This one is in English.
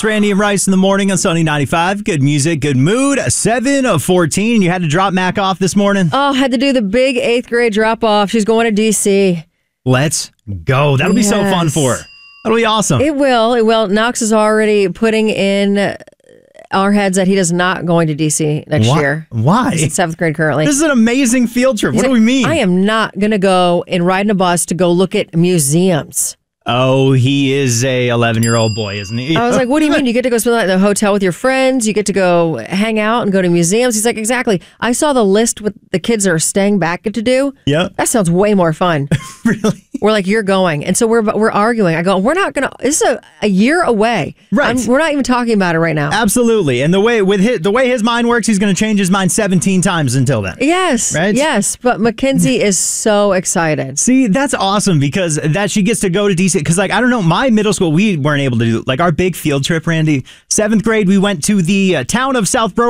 It's Randy and Rice in the morning on Sunny 95. Good music, good mood. 7 of 14. You had to drop Mac off this morning? Oh, had to do the big 8th grade drop off. She's going to D.C. Let's go. That'll be so fun for her. That'll be awesome. It will. It will. Knox is already putting in our heads that he is not going to D.C. next year. Why? He's in 7th grade currently. This is an amazing field trip. What do we mean? I am not going to go and ride in a bus to go look at museums. Oh, he is a 11-year-old boy, isn't he? I was like, what do you mean? You get to go spend the night at the hotel with your friends? You get to go hang out and go to museums? He's like, exactly. I saw the list with the kids that are staying back to do. Yeah. That sounds way more fun. Really? We're like, you're going. And so we're arguing. I go, we're not going to, this is a year away. Right. We're not even talking about it right now. Absolutely. And the way his mind works, he's going to change his mind 17 times until then. Yes. Right? Yes. But Mackenzie is so excited. See, that's awesome because that she gets to go to DC. Because, like, I don't know, my middle school, we weren't able to do, like, our big field trip, Randy. 7th grade, we went to the town of South Bro.